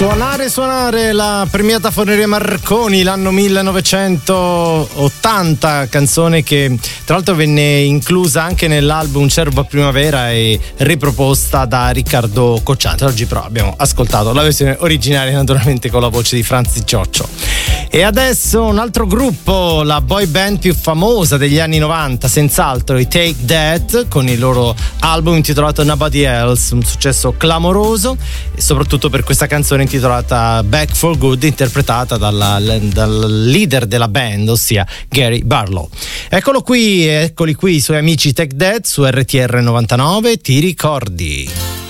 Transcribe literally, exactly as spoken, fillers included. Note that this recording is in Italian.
Suonare, suonare, la premiata Forneria Marconi, l'anno millenovecentottanta, canzone che tra l'altro venne inclusa anche nell'album Cervo a Primavera e riproposta da Riccardo Cocciante. Oggi però abbiamo ascoltato la versione originale, naturalmente con la voce di Franz Cioccio. E adesso un altro gruppo, la boy band più famosa degli anni novanta, senz'altro i Take That, con il loro album intitolato Nobody Else, un successo clamoroso, e soprattutto per questa canzone intitolata Back for Good, interpretata dalla, dal leader della band, ossia Gary Barlow. Eccolo qui, eccoli qui i suoi amici Take That su R T R novantanove, ti ricordi?